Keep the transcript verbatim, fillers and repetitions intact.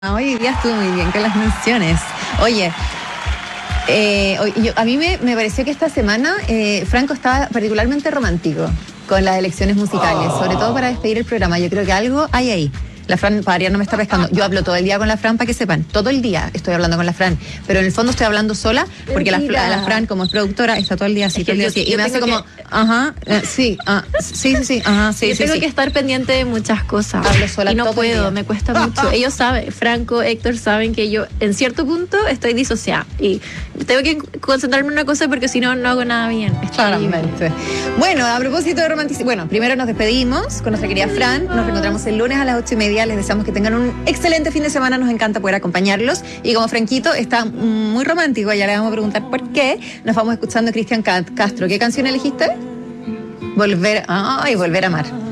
Hoy día estuvo muy bien con las menciones. Oye, eh, hoy- yo- a mí me, me pareció que esta semana eh, Franco estaba particularmente romántico con las elecciones musicales, sobre todo para despedir el programa. Yo creo que algo hay ahí. La Fran, para no me está pescando. Yo hablo todo el día con la Fran para que sepan. Todo el día estoy hablando con la Fran. Pero en el fondo estoy hablando sola porque la, Mentira. la Fran, como es productora, está todo el día así, Es todo el que día yo- así. Y yo me hace tengo como, ajá, eh, sí, ah, sí, sí, sí, ajá, sí, Yo sí, tengo sí. que estar pendiente de muchas cosas. Hablo sola y no todo el día. puedo, me cuesta mucho. Ellos saben, Franco, Héctor saben que yo en cierto punto estoy disociada. Y tengo que concentrarme en una cosa porque si no, no hago nada bien. Estoy- Claramente. Bueno, a propósito de romanticismo, bueno, primero nos despedimos con nuestra querida Fran. Nos reencontramos el lunes a las ocho y media. Les deseamos que tengan un excelente fin de semana. Nos encanta poder acompañarlos. Y como Franquito está muy romántico, ya le vamos a preguntar por qué. Nos vamos escuchando a Cristian Ca- Castro. ¿Qué canción elegiste? Volver, ay, volver a amar.